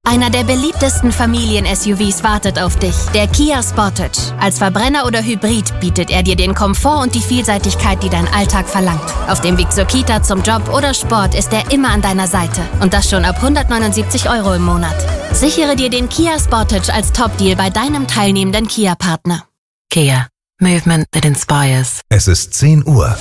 Einer der beliebtesten Familien-SUVs wartet auf dich, der Kia Sportage. Als Verbrenner oder Hybrid bietet er dir den Komfort und die Vielseitigkeit, die dein Alltag verlangt. Auf dem Weg zur Kita, zum Job oder Sport ist er immer an deiner Seite. Und das schon ab 179 € im Monat. Sichere dir den Kia Sportage als Top-Deal bei deinem teilnehmenden Kia-Partner. Kia. Movement that inspires. Es ist 10 Uhr.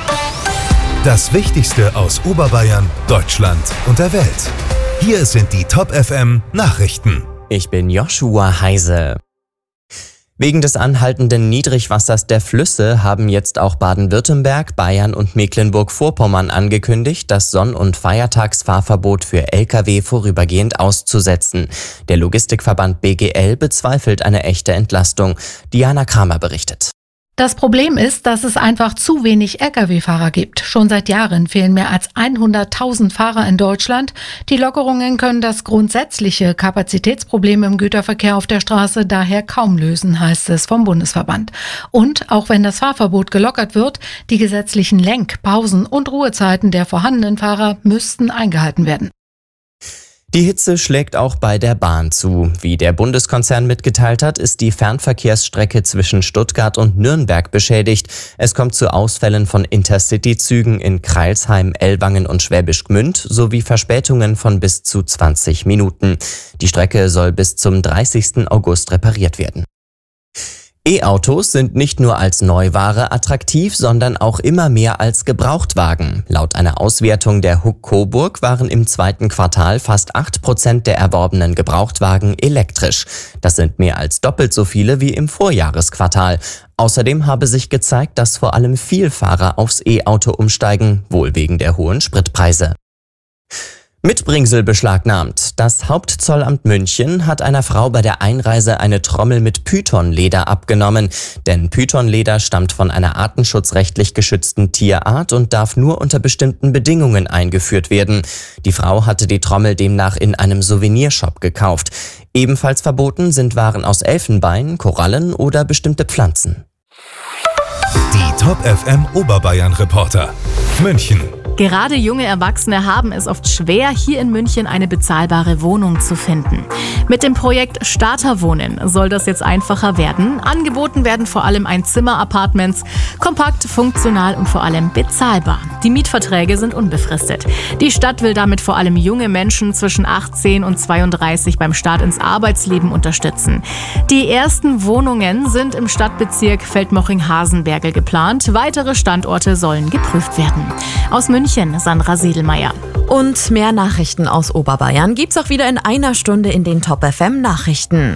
Das Wichtigste aus Oberbayern, Deutschland und der Welt. Hier sind die Top FM Nachrichten. Ich bin Joshua Heise. Wegen des anhaltenden Niedrigwassers der Flüsse haben jetzt auch Baden-Württemberg, Bayern und Mecklenburg-Vorpommern angekündigt, das Sonn- und Feiertagsfahrverbot für Lkw vorübergehend auszusetzen. Der Logistikverband BGL bezweifelt eine echte Entlastung. Diana Kramer berichtet. Das Problem ist, dass es einfach zu wenig Lkw-Fahrer gibt. Schon seit Jahren fehlen mehr als 100.000 Fahrer in Deutschland. Die Lockerungen können das grundsätzliche Kapazitätsproblem im Güterverkehr auf der Straße daher kaum lösen, heißt es vom Bundesverband. Und auch wenn das Fahrverbot gelockert wird, die gesetzlichen Lenk-, Pausen- und Ruhezeiten der vorhandenen Fahrer müssten eingehalten werden. Die Hitze schlägt auch bei der Bahn zu. Wie der Bundeskonzern mitgeteilt hat, ist die Fernverkehrsstrecke zwischen Stuttgart und Nürnberg beschädigt. Es kommt zu Ausfällen von Intercity-Zügen in Crailsheim, Ellwangen und Schwäbisch Gmünd sowie Verspätungen von bis zu 20 Minuten. Die Strecke soll bis zum 30. August repariert werden. E-Autos sind nicht nur als Neuware attraktiv, sondern auch immer mehr als Gebrauchtwagen. Laut einer Auswertung der HUK Coburg waren im zweiten Quartal fast 8% der erworbenen Gebrauchtwagen elektrisch. Das sind mehr als doppelt so viele wie im Vorjahresquartal. Außerdem habe sich gezeigt, dass vor allem Vielfahrer aufs E-Auto umsteigen, wohl wegen der hohen Spritpreise. Mitbringsel beschlagnahmt. Das Hauptzollamt München hat einer Frau bei der Einreise eine Trommel mit Pythonleder abgenommen. Denn Pythonleder stammt von einer artenschutzrechtlich geschützten Tierart und darf nur unter bestimmten Bedingungen eingeführt werden. Die Frau hatte die Trommel demnach in einem Souvenirshop gekauft. Ebenfalls verboten sind Waren aus Elfenbein, Korallen oder bestimmte Pflanzen. Die Top FM Oberbayern Reporter. München. Gerade junge Erwachsene haben es oft schwer, hier in München eine bezahlbare Wohnung zu finden. Mit dem Projekt Starterwohnen soll das jetzt einfacher werden. Angeboten werden vor allem Einzimmer-Appartements, kompakt, funktional und vor allem bezahlbar. Die Mietverträge sind unbefristet. Die Stadt will damit vor allem junge Menschen zwischen 18 und 32 beim Start ins Arbeitsleben unterstützen. Die ersten Wohnungen sind im Stadtbezirk Feldmoching-Hasenbergl geplant. Weitere Standorte sollen geprüft werden. Aus München, Sandra Siedelmeier. Und mehr Nachrichten aus Oberbayern gibt's auch wieder in einer Stunde in den Top FM Nachrichten.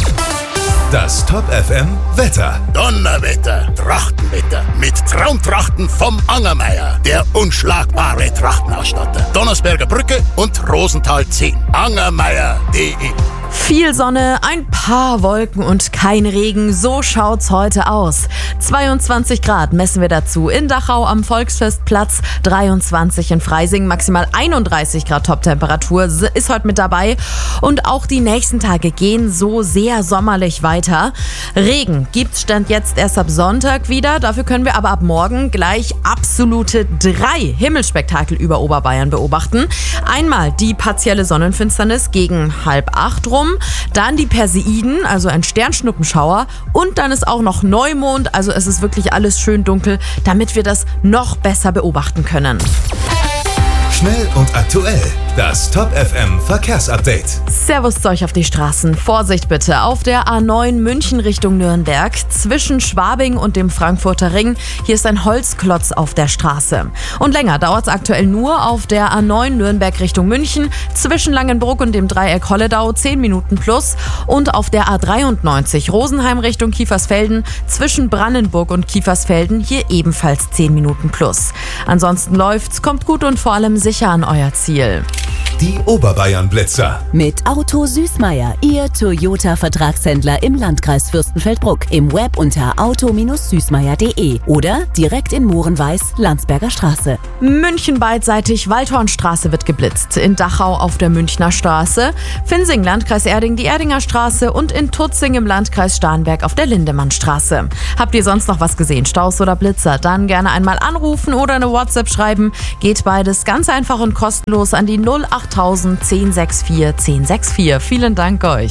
Das Top FM Wetter. Donnerwetter, Trachtenwetter mit Traumtrachten vom Angermeier, der unschlagbare Trachtenausstatter. Donnersberger Brücke und Rosenthal 10. Angermeier.de. Viel Sonne, ein paar Wolken und kein Regen, so schaut's heute aus. 22 Grad messen wir dazu in Dachau am Volksfestplatz, 23 in Freising, maximal 31 Grad Toptemperatur ist heute mit dabei. Und auch die nächsten Tage gehen so sehr sommerlich weiter. Regen gibt's Stand jetzt erst ab Sonntag wieder, dafür können wir aber ab morgen gleich absolute 3 Himmelsspektakel über Oberbayern beobachten. Einmal die partielle Sonnenfinsternis gegen 7:30 rum, dann die Perseiden, also ein Sternschnuppenschauer, und dann ist auch noch Neumond, also es ist wirklich alles schön dunkel, damit wir das noch besser beobachten können. Schnell und aktuell. Das Top FM Verkehrsupdate. Servus zu euch auf die Straßen. Vorsicht bitte auf der A9 München Richtung Nürnberg zwischen Schwabing und dem Frankfurter Ring. Hier ist ein Holzklotz auf der Straße. Und länger dauert es aktuell nur auf der A9 Nürnberg Richtung München zwischen Langenbruck und dem Dreieck Holledau 10 Minuten plus. Und auf der A93 Rosenheim Richtung Kiefersfelden zwischen Brandenburg und Kiefersfelden hier ebenfalls 10 Minuten plus. Ansonsten läuft's, kommt gut und vor allem sicher an euer Ziel. Die Oberbayern Blitzer. Mit Auto Süßmeier, Ihr Toyota-Vertragshändler im Landkreis Fürstenfeldbruck. Im Web unter auto-süßmeier.de oder direkt in Mohrenweiß, Landsberger Straße. München beidseitig, Waldhornstraße wird geblitzt. In Dachau auf der Münchner Straße, Finsing, Landkreis Erding, die Erdinger Straße und in Tutzing im Landkreis Starnberg auf der Lindemannstraße. Habt ihr sonst noch was gesehen, Staus oder Blitzer? Dann gerne einmal anrufen oder eine WhatsApp schreiben. Geht beides ganz einfach und kostenlos an die 08 8000 1064 1064. Vielen Dank euch.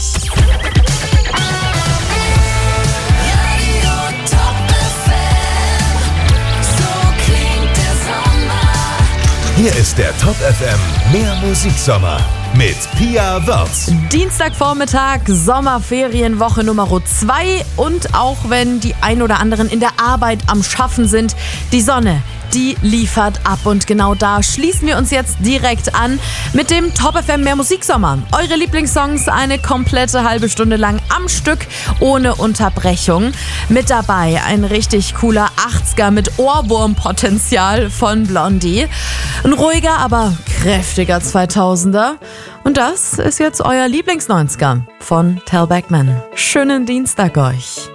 Hier ist der Top FM Mehr Musiksommer mit Pia Wörth. Dienstagvormittag, Sommerferienwoche Nummer 2 und auch wenn die ein oder anderen in der Arbeit am Schaffen sind, die Sonne, die liefert ab und genau da schließen wir uns jetzt direkt an mit dem Top FM Mehr Musiksommer. Eure Lieblingssongs eine komplette halbe Stunde lang am Stück ohne Unterbrechung. Mit dabei ein richtig cooler 80er mit Ohrwurmpotenzial von Blondie. Ein ruhiger, aber kräftiger 2000er. Und das ist jetzt euer Lieblings-90er von Tal Bachman. Schönen Dienstag euch.